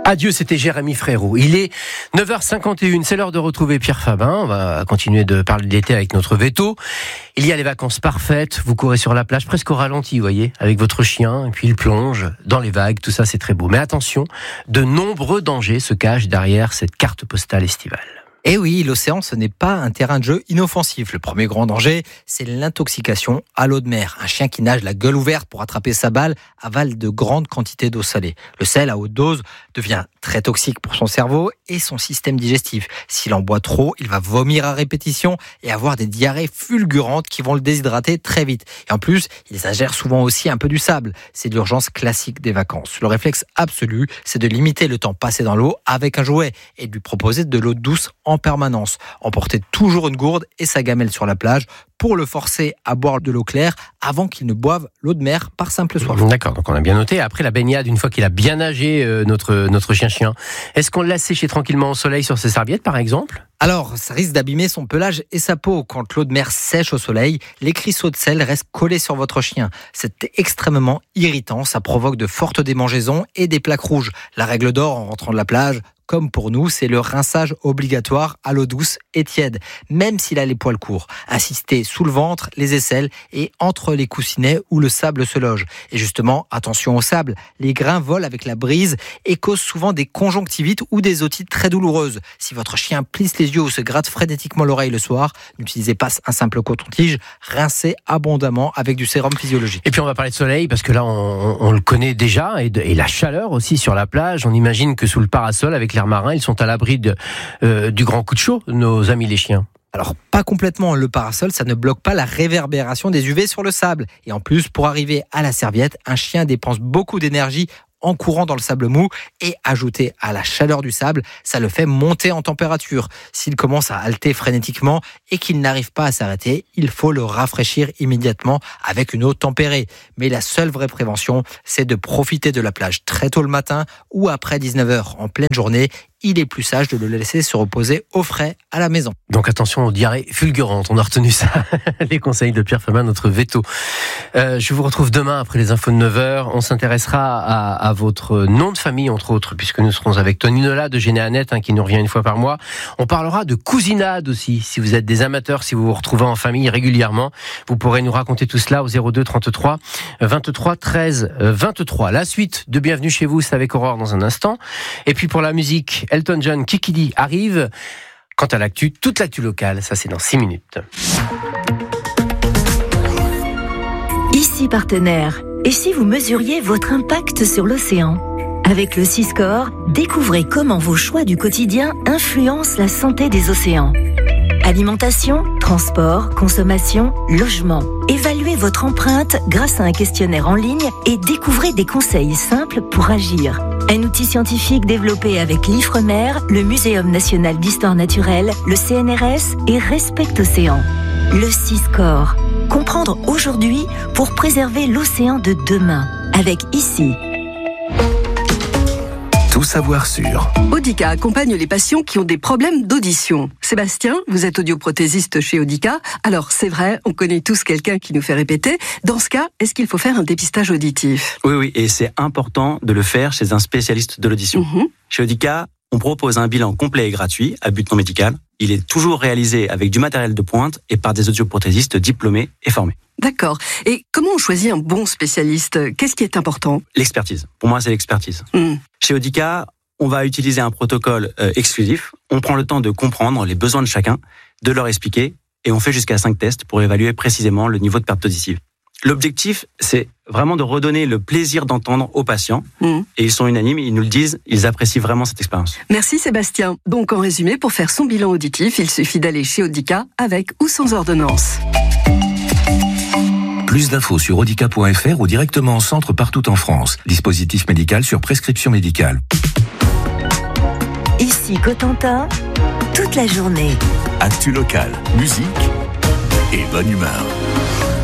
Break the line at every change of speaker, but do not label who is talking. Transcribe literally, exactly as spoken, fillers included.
Adieu, c'était Jérémy Frérot. Il est neuf heures cinquante et une, c'est l'heure de retrouver Pierre Fabin. On va continuer de parler d'été avec notre veto. Il y a les vacances parfaites, vous courez sur la plage presque au ralenti, vous voyez, avec votre chien, et puis il plonge dans les vagues, tout ça c'est très beau. Mais attention, de nombreux dangers se cachent derrière cette carte postale estivale.
Eh oui, l'océan, ce n'est pas un terrain de jeu inoffensif. Le premier grand danger, c'est l'intoxication à l'eau de mer. Un chien qui nage la gueule ouverte pour attraper sa balle avale de grandes quantités d'eau salée. Le sel à haute dose devient très toxique pour son cerveau et son système digestif. S'il en boit trop, il va vomir à répétition et avoir des diarrhées fulgurantes qui vont le déshydrater très vite. Et en plus, il ingère souvent aussi un peu du sable. C'est l'urgence classique des vacances. Le réflexe absolu, c'est de limiter le temps passé dans l'eau avec un jouet et de lui proposer de l'eau douce en permanence. Emporter toujours une gourde et sa gamelle sur la plage pour le forcer à boire de l'eau claire avant qu'il ne boive l'eau de mer par simple soif.
D'accord, donc on a bien noté. Après la baignade, une fois qu'il a bien nagé, euh, notre, notre chien-chien, est-ce qu'on le laisse sécher tranquillement au soleil sur ses serviettes par exemple ?
Alors, ça risque d'abîmer son pelage et sa peau. Quand l'eau de mer sèche au soleil, les cristaux de sel restent collés sur votre chien. C'est extrêmement irritant, ça provoque de fortes démangeaisons et des plaques rouges. La règle d'or en rentrant de la plage, comme pour nous, c'est le rinçage obligatoire à l'eau douce et tiède, même s'il a les poils courts. Insister sous le ventre, les aisselles et entre les coussinets où le sable se loge. Et justement, attention au sable, les grains volent avec la brise et causent souvent des conjonctivites ou des otites très douloureuses. Si votre chien plisse les yeux ou se gratte frénétiquement l'oreille le soir, n'utilisez pas un simple coton-tige, rincez abondamment avec du sérum physiologique.
Et puis on va parler de soleil parce que là on, on le connaît déjà et, de, et la chaleur aussi sur la plage. On imagine que sous le parasol avec l'air marin, ils sont à l'abri de, euh, du grand coup de chaud, nos amis les chiens.
Alors, pas complètement. Le parasol, ça ne bloque pas la réverbération des U V sur le sable. Et en plus, pour arriver à la serviette, un chien dépense beaucoup d'énergie en courant dans le sable mou et ajouté à la chaleur du sable, ça le fait monter en température. S'il commence à halter frénétiquement et qu'il n'arrive pas à s'arrêter, il faut le rafraîchir immédiatement avec une eau tempérée. Mais la seule vraie prévention, c'est de profiter de la plage très tôt le matin ou après dix-neuf heures en pleine journée. Il est plus sage de le laisser se reposer au frais à la maison.
Donc attention aux diarrhées fulgurantes, on a retenu ça. Les conseils de Pierre Fabin, notre veto. Euh, je vous retrouve demain après les infos de neuf heures. On s'intéressera à, à votre nom de famille, entre autres, puisque nous serons avec Tony Nola de Généanet, hein, qui nous revient une fois par mois. On parlera de cousinade aussi. Si vous êtes des amateurs, si vous vous retrouvez en famille régulièrement, vous pourrez nous raconter tout cela au zéro deux trente-trois vingt-trois treize vingt-trois. La suite de Bienvenue chez vous, c'est avec Aurore dans un instant. Et puis pour la musique, Elton John, Kikidi arrive. Quant à l'actu, toute l'actu locale, ça c'est dans six minutes.
Ici Partenaire. Et si vous mesuriez votre impact sur l'océan ? Avec le Siscore, découvrez comment vos choix du quotidien influencent la santé des océans. Alimentation, transport, consommation, logement. Évaluez votre empreinte grâce à un questionnaire en ligne et découvrez des conseils simples pour agir. Un outil scientifique développé avec l'Ifremer, le Muséum national d'histoire naturelle, le C N R S et Respect Océan. Le Siscore. Comprendre aujourd'hui pour préserver l'océan de demain. Avec ici.
Tout savoir sur.
Audica accompagne les patients qui ont des problèmes d'audition. Sébastien, vous êtes audioprothésiste chez Audica. Alors, c'est vrai, on connaît tous quelqu'un qui nous fait répéter. Dans ce cas, est-ce qu'il faut faire un dépistage auditif ?
Oui, oui, et c'est important de le faire chez un spécialiste de l'audition. Mmh. Chez Audica, on propose un bilan complet et gratuit, à but non médical. Il est toujours réalisé avec du matériel de pointe et par des audioprothésistes diplômés et formés.
D'accord. Et comment on choisit un bon spécialiste ? Qu'est-ce qui est important ?
L'expertise. Pour moi, c'est l'expertise. Mmh. Chez Audica, on va utiliser un protocole euh, exclusif. On prend le temps de comprendre les besoins de chacun, de leur expliquer, et on fait jusqu'à cinq tests pour évaluer précisément le niveau de perte auditive. L'objectif, c'est vraiment de redonner le plaisir d'entendre aux patients. Mmh. Et ils sont unanimes, ils nous le disent, ils apprécient vraiment cette expérience.
Merci Sébastien. Donc en résumé, pour faire son bilan auditif, il suffit d'aller chez Audica avec ou sans ordonnance.
Plus d'infos sur audica point f r ou directement en centre partout en France. Dispositif médical sur prescription médicale.
Ici Cotentin, toute la journée.
Actu locale, musique et bonne humeur.